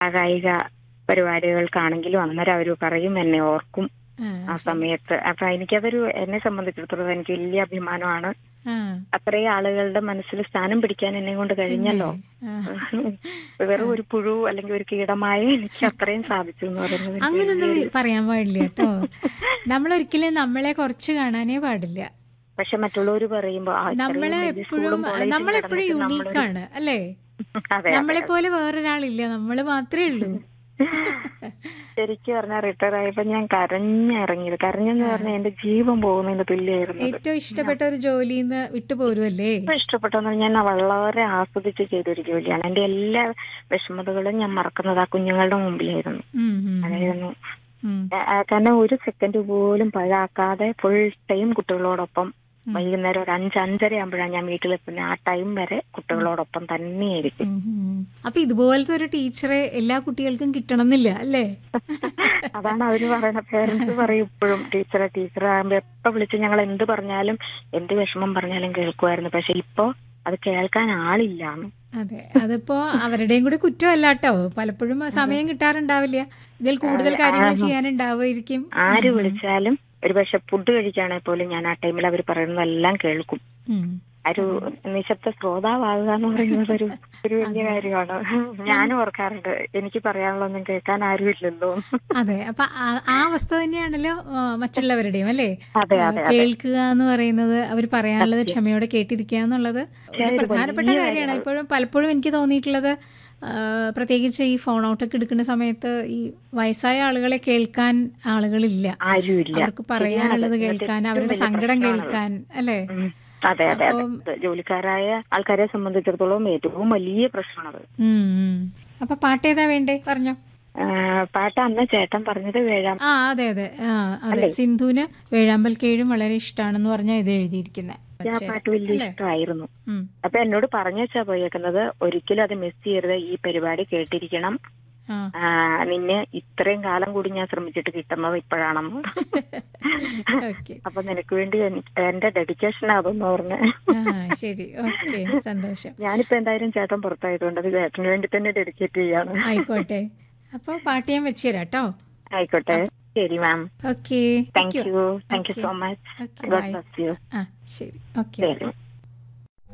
കായിക പരിപാടികൾക്കാണെങ്കിലും അന്നേരം അവര് പറയും, എന്നെ ഓർക്കും ആ സമയത്ത്. അപ്പൊ എനിക്കതൊരു, എന്നെ സംബന്ധിച്ചിടത്തോളം എനിക്ക് വലിയ അഭിമാനമാണ്. അത്രയും ആളുകളുടെ മനസ്സിൽ സ്ഥാനം പിടിക്കാൻ എന്നെ കൊണ്ട് കഴിഞ്ഞല്ലോ. വെറും ഒരു പുഴു അല്ലെങ്കിൽ ഒരു കീടമായി എനിക്ക് അത്രയും സാധിച്ചു എന്ന് പറയുന്നത് അങ്ങനൊന്നും പറയാൻ പാടില്ല കേട്ടോ. നമ്മളൊരിക്കലും നമ്മളെ കുറച്ച് കാണാനേ പാടില്ല. പക്ഷെ മറ്റുള്ളവർ പറയുമ്പോ നമ്മളെപ്പോഴും യുണീക്കാണ് അല്ലേ? നമ്മളെ പോലെ വേറൊരാളില്ല, നമ്മള് മാത്രമേ ഉള്ളൂ. ശരിക്കും പറഞ്ഞാൽ റിട്ടയർ ആയപ്പോ ഞാൻ കരഞ്ഞിറങ്ങിയത്. കരഞ്ഞെന്ന് പറഞ്ഞാൽ എന്റെ ജീവൻ പോകുന്നതിന് തുല്യമായിരുന്നു. ഏറ്റവും ഇഷ്ടപ്പെട്ട ഒരു ജോലിന്ന് വിട്ടുപോരുമല്ലേ? ഇഷ്ടപ്പെട്ടെന്ന് ഞാൻ വളരെ ആസ്വദിച്ച് ചെയ്തൊരു ജോലിയാണ്. എന്റെ എല്ലാ വിഷമതകളും ഞാൻ മറക്കുന്നത് ആ കുഞ്ഞുങ്ങളുടെ മുമ്പിലായിരുന്നു. അതായിരുന്നു കാരണം ഒരു സെക്കൻഡ് പോലും പഴാക്കാതെ ഫുൾ ടൈം കുട്ടികളോടൊപ്പം. വൈകുന്നേരം ഒരു 5-5:30 ആകുമ്പോഴാണ് ഞാൻ വീട്ടിലെത്തുന്നത്. ആ ടൈം വരെ കുട്ടികളോടൊപ്പം തന്നെയായിരിക്കും. അപ്പൊ ഇതുപോലത്തെ ഒരു ടീച്ചറെ എല്ലാ കുട്ടികൾക്കും കിട്ടണം എന്നില്ല അല്ലേ? അതാണ് അവര് പറയുന്നത്. പേരൻസ് പറയും ഇപ്പോഴും, ടീച്ചറാകുമ്പോ എപ്പോ വിളിച്ച് ഞങ്ങൾ എന്ത് പറഞ്ഞാലും എന്ത് വിഷമം പറഞ്ഞാലും കേൾക്കുമായിരുന്നു. പക്ഷെ ഇപ്പൊ അത് കേൾക്കാൻ ആളില്ല. അതെ, അതിപ്പോ അവരുടെയും കൂടി കുറ്റമല്ല കേട്ടോ. പലപ്പോഴും സമയം കിട്ടാറുണ്ടാവില്ല. ഇതിൽ കൂടുതൽ കാര്യങ്ങൾ ചെയ്യാനുണ്ടാവുമായിരിക്കും. ആര് വിളിച്ചാലും ഒരു പക്ഷെ ഫുഡ് കഴിക്കുകയാണെങ്കിൽ പോലും ഞാൻ ആ ടൈമിൽ അവർ പറയുന്നതെല്ലാം കേൾക്കും. ഒരു നിശബ്ദ ശ്രോതാവുക എന്ന് പറയുന്നത് ഒരു വലിയ കാര്യമാണ്. ഞാനും ഓർക്കാറുണ്ട്, എനിക്ക് പറയാനുള്ളതൊന്നും കേൾക്കാൻ ആരും ഇല്ലല്ലോ. അതെ, അപ്പൊ ആ അവസ്ഥ തന്നെയാണല്ലോ മറ്റുള്ളവരുടെയും അല്ലേ? കേൾക്കുക എന്ന് പറയുന്നത്, അവർ പറയാനുള്ളത് ക്ഷമയോടെ കേട്ടിരിക്കുക എന്നുള്ളത് ഒരു പ്രധാനപ്പെട്ട കാര്യമാണ്. ഇപ്പോഴും പലപ്പോഴും എനിക്ക് തോന്നിയിട്ടുള്ളത്, പ്രത്യേകിച്ച് ഈ ഫോൺ ഔട്ടൊക്കെ എടുക്കുന്ന സമയത്ത് ഈ വയസ്സായ ആളുകളെ കേൾക്കാൻ ആളുകളില്ല. അവർക്ക് പറയാനുള്ളത് കേൾക്കാൻ, അവരുടെ സങ്കടം കേൾക്കാൻ അല്ലേ? അതെ അതെ അതെ. ജോലിക്കാരായ ആൾക്കാരെ സംബന്ധിച്ചിടത്തോളം ഏറ്റവും വലിയ പ്രശ്നമാണത്. അപ്പൊ പാട്ടേതാ വേണ്ടേ പറഞ്ഞോ? പാട്ട് അന്ന് ചേട്ടൻ പറഞ്ഞത് അതെ അതെ അതെ, സിന്ധുവിന് വേഴാമ്പൽ കേഴും വളരെ ഇഷ്ടമാണെന്ന് പറഞ്ഞാൽ ഇത് എഴുതിയിരിക്കുന്നത്. ആ പാട്ട് വലിയ ഇഷ്ടമായിരുന്നു. അപ്പൊ എന്നോട് പറഞ്ഞു വെച്ചാ പോയേക്കുന്നത്, ഒരിക്കലും അത് മിസ് ചെയ്യരുത്, ഈ പരിപാടി കേട്ടിരിക്കണം, നിന്നെ ഇത്രയും കാലം കൂടി ഞാൻ ശ്രമിച്ചിട്ട് കിട്ടുന്നത് ഇപ്പോഴാണെന്ന്. അപ്പൊ നിനക്ക് വേണ്ടി എന്റെ ഡെഡിക്കേഷൻ അതെന്ന് പറഞ്ഞ. ശരി, ഓക്കെ, സന്തോഷം. ഞാനിപ്പോ എന്തായാലും ചേട്ടൻ പുറത്തായതുകൊണ്ട് അത് ചേട്ടന് വേണ്ടി തന്നെ ഡെഡിക്കേറ്റ് ചെയ്യാണ്. ആയിക്കോട്ടെ, അപ്പൊ പാട്ട് ഞാൻ വെച്ചു തരാം കേട്ടോ. ആയിക്കോട്ടെ, ശരി മാം. Okay, thank you so much. God bless you. ശരി, ഓക്കെ.